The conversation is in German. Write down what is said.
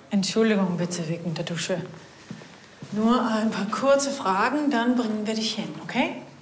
Entschuldigung bitte wegen der Dusche. Nur ein paar kurze Fragen, dann bringen wir dich hin, okay?